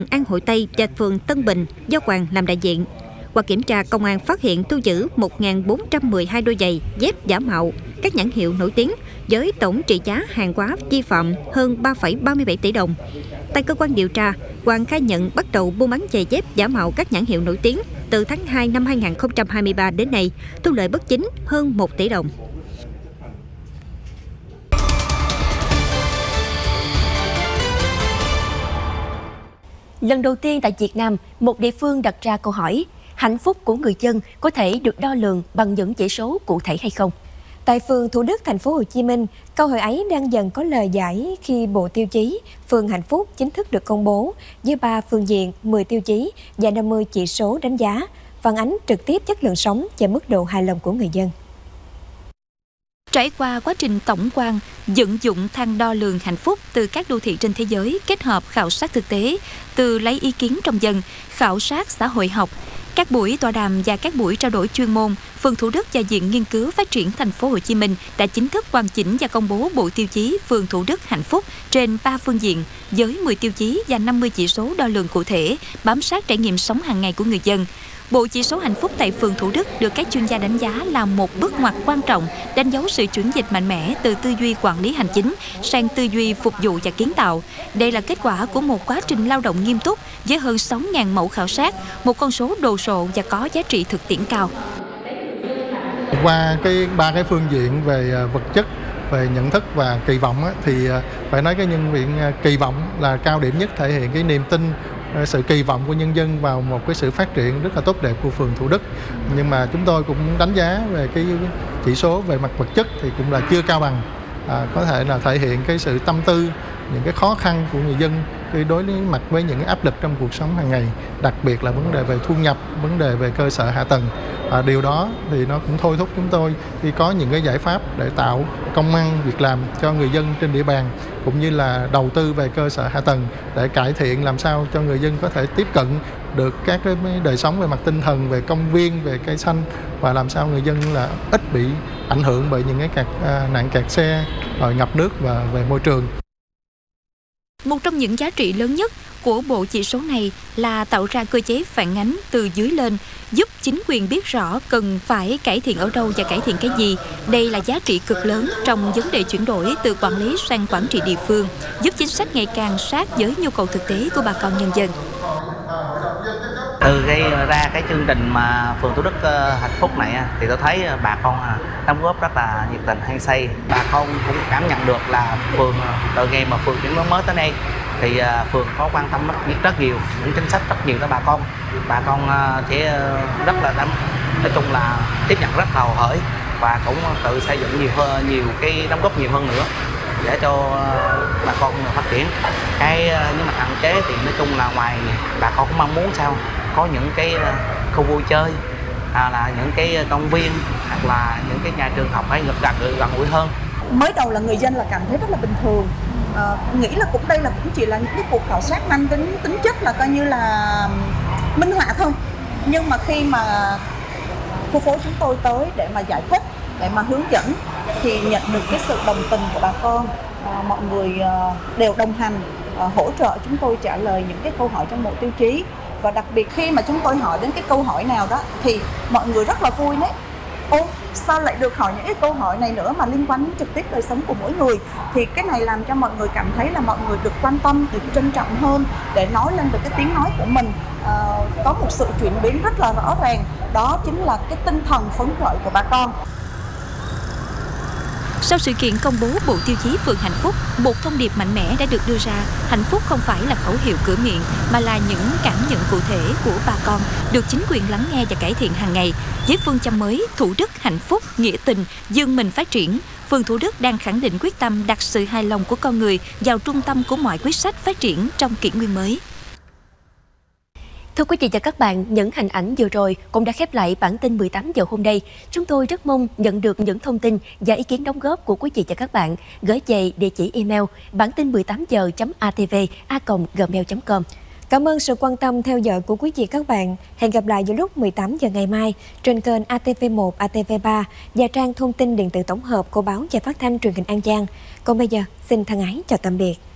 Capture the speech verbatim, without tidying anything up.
An Hội Tây và phường Tân Bình do Hoàng làm đại diện. Qua kiểm tra, công an phát hiện thu giữ một nghìn bốn trăm mười hai đôi giày, dép giả mạo, các nhãn hiệu nổi tiếng với tổng trị giá hàng hóa vi phạm hơn ba phẩy ba mươi bảy tỷ đồng. Tại cơ quan điều tra, Hoàng khai nhận bắt đầu buôn bán giày dép giả mạo các nhãn hiệu nổi tiếng từ tháng hai năm hai nghìn không trăm hai mươi ba đến nay, thu lợi bất chính hơn một tỷ đồng. Lần đầu tiên tại Việt Nam, một địa phương đặt ra câu hỏi, hạnh phúc của người dân có thể được đo lường bằng những chỉ số cụ thể hay không? Tại phường Thủ Đức, thành phố Hồ Chí Minh, câu hỏi ấy đang dần có lời giải khi Bộ Tiêu chí phường hạnh phúc chính thức được công bố với ba phương diện, mười tiêu chí và năm mươi chỉ số đánh giá, phản ánh trực tiếp chất lượng sống và mức độ hài lòng của người dân. Trải qua quá trình tổng quan, vận dụng thang đo lường hạnh phúc từ các đô thị trên thế giới kết hợp khảo sát thực tế, từ lấy ý kiến trong dân, khảo sát xã hội học, các buổi tọa đàm và các buổi trao đổi chuyên môn, phường Thủ Đức và Viện Nghiên cứu Phát triển thành phố Hồ Chí Minh đã chính thức hoàn chỉnh và công bố bộ tiêu chí phường Thủ Đức hạnh phúc trên ba phương diện với mười tiêu chí và năm mươi chỉ số đo lường cụ thể, bám sát trải nghiệm sống hàng ngày của người dân. Bộ chỉ số hạnh phúc tại phường Thủ Đức được các chuyên gia đánh giá là một bước ngoặt quan trọng, đánh dấu sự chuyển dịch mạnh mẽ từ tư duy quản lý hành chính sang tư duy phục vụ và kiến tạo. Đây là kết quả của một quá trình lao động nghiêm túc với hơn sáu nghìn mẫu khảo sát, một con số đồ sộ và có giá trị thực tiễn cao. Qua cái ba cái phương diện về vật chất, về nhận thức và kỳ vọng á, thì phải nói cái nhân viên kỳ vọng là cao điểm nhất, thể hiện cái niềm tin, sự kỳ vọng của nhân dân vào một cái sự phát triển rất là tốt đẹp của phường Thủ Đức. Nhưng mà chúng tôi cũng đánh giá về cái chỉ số về mặt vật chất thì cũng là chưa cao bằng, à, có thể là thể hiện cái sự tâm tư, những cái khó khăn của người dân khi đối mặt với những cái áp lực trong cuộc sống hàng ngày, đặc biệt là vấn đề về thu nhập, vấn đề về cơ sở hạ tầng. À, điều đó thì nó cũng thôi thúc chúng tôi khi có những cái giải pháp để tạo công ăn việc làm cho người dân trên địa bàn, cũng như là đầu tư về cơ sở hạ tầng để cải thiện làm sao cho người dân có thể tiếp cận được các cái đời sống về mặt tinh thần, về công viên, về cây xanh, và làm sao người dân là ít bị ảnh hưởng bởi những cái kẹt, à, nạn kẹt xe, rồi ngập nước và về môi trường. Một trong những giá trị lớn nhất của bộ chỉ số này là tạo ra cơ chế phản ánh từ dưới lên, giúp chính quyền biết rõ cần phải cải thiện ở đâu và cải thiện cái gì. Đây là giá trị cực lớn trong vấn đề chuyển đổi từ quản lý sang quản trị địa phương, giúp chính sách ngày càng sát với nhu cầu thực tế của bà con nhân dân. Từ gây ra cái chương trình mà phường Thủ Đức uh, hạnh phúc này thì tôi thấy bà con uh, đóng góp rất là nhiệt tình, hay xây. Bà con cũng cảm nhận được là phường từ ngày mà phường chuyển đổi mới tới đây thì uh, phường có quan tâm rất, rất nhiều, những chính sách rất nhiều tới bà con. Bà con uh, sẽ uh, rất là đắm, nói chung là tiếp nhận rất là hởi và cũng tự xây dựng nhiều hơn, nhiều cái đóng góp nhiều hơn nữa để cho uh, bà con phát triển. Cái uh, những mặt hạn chế thì nói chung là ngoài bà con cũng mong muốn sao có những cái khu vui chơi, à, là những cái công viên hoặc là những cái nhà trường học hay gần gần gũi hơn. Mới đầu là người dân là cảm thấy rất là bình thường, à, nghĩ là cũng đây là cũng chỉ là những cái cuộc khảo sát mang tính tính chất là coi như là minh họa thôi. Nhưng mà khi mà khu phố chúng tôi tới để mà giải thích, để mà hướng dẫn thì nhận được cái sự đồng tình của bà con, à, mọi người đều đồng hành, à, hỗ trợ chúng tôi trả lời những cái câu hỏi trong bộ tiêu chí. Và đặc biệt khi mà chúng tôi hỏi đến cái câu hỏi nào đó thì mọi người rất là vui đấy. Ô, sao lại được hỏi những cái câu hỏi này nữa mà liên quan đến trực tiếp đời sống của mỗi người. Thì cái này làm cho mọi người cảm thấy là mọi người được quan tâm, được trân trọng hơn để nói lên được cái tiếng nói của mình. À, có một sự chuyển biến rất là rõ ràng. Đó chính là cái tinh thần phấn khởi của bà con. Sau sự kiện công bố bộ tiêu chí phường hạnh phúc, một thông điệp mạnh mẽ đã được đưa ra. Hạnh phúc không phải là khẩu hiệu cửa miệng, mà là những cảm nhận cụ thể của bà con, được chính quyền lắng nghe và cải thiện hàng ngày. Với phương châm mới, Thủ Đức hạnh phúc, nghĩa tình, dương mình phát triển, phường Thủ Đức đang khẳng định quyết tâm đặt sự hài lòng của con người vào trung tâm của mọi quyết sách phát triển trong kỷ nguyên mới. Thưa quý vị và các bạn, những hình ảnh vừa rồi cũng đã khép lại bản tin mười tám giờ hôm nay. Chúng tôi rất mong nhận được những thông tin và ý kiến đóng góp của quý vị và các bạn gửi về địa chỉ email bản tin mười tám giờ chấm a tê vê a còng gmail chấm com. Cảm ơn sự quan tâm theo dõi của quý vị các bạn. Hẹn gặp lại vào lúc mười tám giờ ngày mai trên kênh a tê vê một, a tê vê ba và trang thông tin điện tử tổng hợp của báo và phát thanh truyền hình An Giang. Còn bây giờ, xin thân ái chào tạm biệt.